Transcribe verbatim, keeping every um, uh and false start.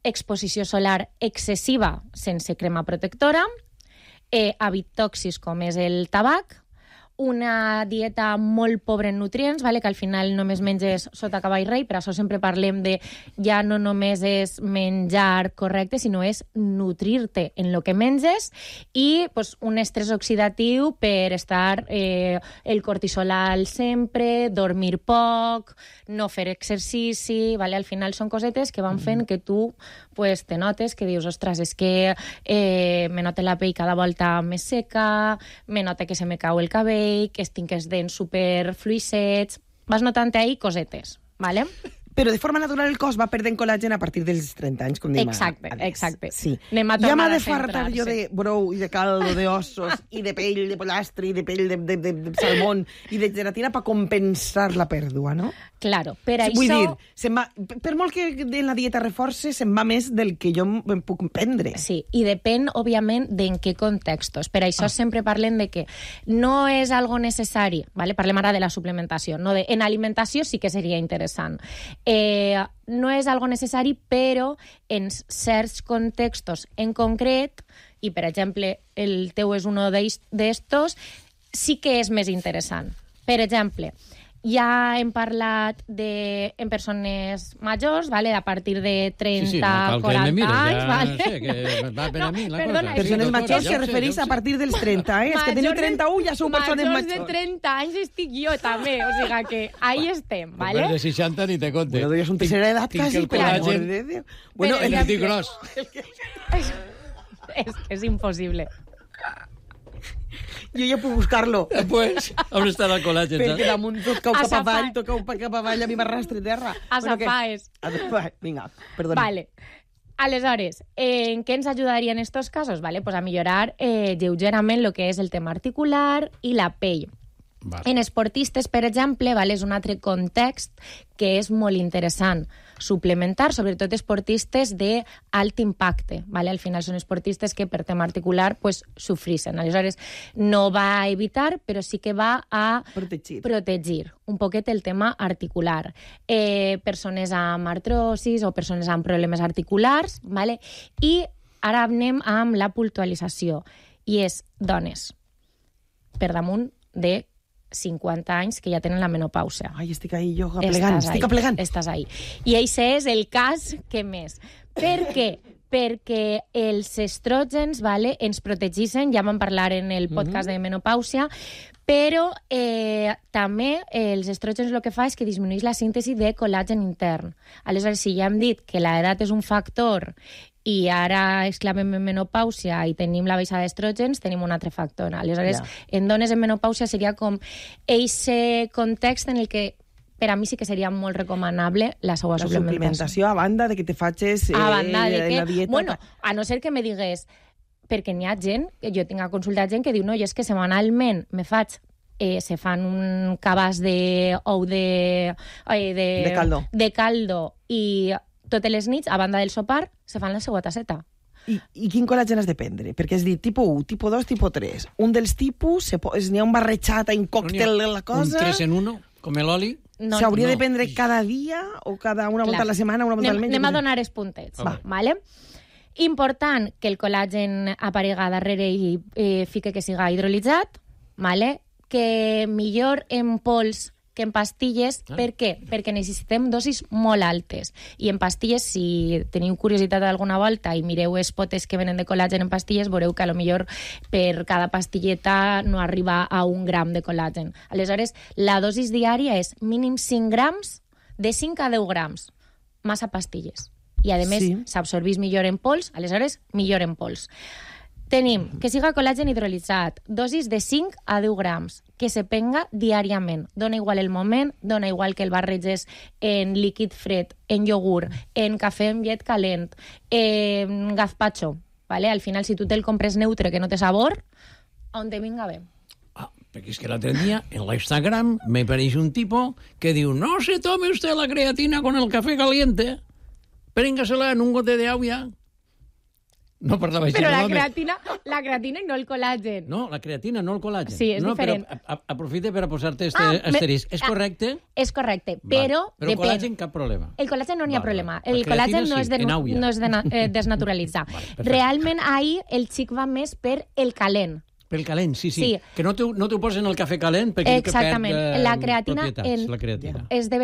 exposició solar excessiva sense crema protectora, eh, hàbit tòxics com és el tabac, una dieta molt pobra en nutrients, vale? Que al final només menges sota cavall rei, per això sempre parlem de ja no només és menjar correcte, sinó és nutrir-te en el que menges i pues, un estrès oxidatiu per estar eh, el cortisol alt sempre, dormir poc, no fer exercici, vale? Al final són cosetes que van fent que tu pues, te notes, que dius, ostres, és que eh, me nota la pell cada volta més seca, me nota que se me cau el cabell, que tinc els dents superfluixets. Vas notant ahí cosetes, ¿vale? Però de forma natural el cos va perdent col·làgen a partir dels trenta anys, com dèiem. Exacte, exacte. Sí. Anem a ja m'ha tornar de a fartar centrar-se. jo de brou i de caldo, de ossos, i de pell de pollastre, i de pell de, de, de, de salmón, i de gelatina per compensar la pèrdua, no? Claro, per Vull això... dir, se'n va, per molt que en la dieta reforce, se'n va més del que jo em puc prendre. Sí, i depèn, òbviament, d'en què contextos. Per això ah. sempre parlem de que no és algo necessari, ¿vale? Parlem ara de la suplementació, no de, en alimentació sí que seria interessant. Eh, no és algo necessari, però en certs contextos en concret, i per exemple, el teu és un d'estos, sí que és més interessant. Per exemple, ja hem parlat de, en persones majors, ¿vale? A partir de trenta, sí, sí, no quaranta mires, anys, ja ¿vale? sé que va per a mi la perdona, cosa. Persones Sí, majors doctora, se refereix ja ho sé, a partir dels trenta, eh? És que teniu trenta-u ja sou persones majors majors. de trenta anys estic jo també, o sigui que ahí estem, ¿vale? Després de seixanta ni te conte. Bueno, ja és un tercera edat Tinc quasi, el per amor col·làgen. de Déu. Bueno, Per el El dit gros. és, és impossible. jo ja puc buscar-lo. Pues, on està el col·làgen? Perquè saps? damunt tot cau A cap safar. avall, tot cau cap avall, a mi m'arrastre terra. A Bueno, què? safaes. A safaes. Vinga, perdona. Vale. Aleshores, eh, ¿en què ens ajudaria en estos casos? Vale, pues a millorar eh, lleugerament lo que és el tema articular i la pell. Vale. En esportistes, per exemple, vale, és un altre context que és molt interessant suplementar, sobretot esportistes d'alt impacte. Vale? Al final són esportistes que per tema articular pues, sofrixen. Aleshores, no va a evitar, però sí que va a Protegir. protegir un poquet el tema articular. Eh, persones amb artrosis o persones amb problemes articulars, vale? I ara anem amb la puntualització. I és dones per damunt de cinquanta anys que ja tenen la menopàusia. Ai, estic ahí jo aplegant, Estàs estic ahí, aplegant. Estàs ahí. I aquest és el cas que més. Per què? Perquè els estrògens, vale, ens protegeixen, ja vam parlar en el podcast de menopàusia, però eh, també els estrògens el que fa és que disminueix la síntesi de col·làgen intern. Aleshores, si ja hem dit que l'edat és un factor i ara exclamem en menopàusia i tenim la baixada d'estrògens, tenim un altre factor. Aleshores, Ja. en dones en menopàusia seria com eixe context en el que per a mi sí que seria molt recomanable la seva La suplementació. suplementació a banda de que te facis eh, A banda de la que... dieta... Bueno, a no ser que me digués... Perquè n'hi ha gent, que jo tinc a consultar gent que diu, no, jo és que setmanalment me faig eh, se fan un cabàs de ou de, eh, de... De caldo. De caldo i totes les nits, a banda del sopar, se fan la seva tasseta. I, I quin col·làgen has de prendre? Perquè has dit tipus u, tipus dos, tipus tres. Un dels tipus, se po... n'hi ha un barrejat, un còctel de la cosa... Un tres en uno, com l'oli. No, S'hauria no. de prendre cada dia o cada una volta Clar. a la setmana, una volta anem, al mes? anem a donar els puntets. Va. Vale? Important que el col·làgen aparega darrere i eh, fique que siga hidrolitzat, vale? Que millor en pols que en pastilles. Ah. Per què? Perquè necessitem dosis molt altes. I en pastilles, si teniu curiositat alguna volta i mireu els potes que venen de col·làgen en pastilles, veureu que a lo millor per cada pastilleta no arriba a un gram de col·làgen. Aleshores, la dosis diària és mínim cinc grams, de cinc a deu grams, massa pastilles. I, a més, Sí. s'absorbís millor en pols, aleshores, millor en pols. Tenim que siga col·làgen hidrolitzat, dosis de cinc a deu grams, que se penga diàriament. Dona igual el moment, dona igual que el barreges en líquid fred, en iogurt, en cafè amb llet calent, en gazpacho. ¿Vale? Al final, si tu te'l compres neutre, que no té sabor, on te vinga bé. Ah, perquè és que l'altre dia en l'Instagram me apareix un tipo que diu no se tome usted la creatina con el café caliente, préngasela en un gote de agua. No parlava així. Però no, la home. creatina, la creatina i no el col·làgen. No, la creatina, no el col·làgen. Sí, és no, diferent. Però a, a, aprofita per a posar-te este Ah, me- asterisc. És ah, correcte? És correcte, però, Val. Però el depèn. col·làgen, cap problema. El col·làgen no n'hi ha Val, problema. val. El La creatina col·làgen no sí, és de, en àuia. no és de na- eh, desnaturalitzar. Vale, perfecte. Realment, ahir el xic va més per el calent. Pel calent, sí, sí. Sí. Que no t'ho no t'ho posen el cafè calent perquè Exactament. perd eh, La creatina propietats, en- la creatina. Esdevé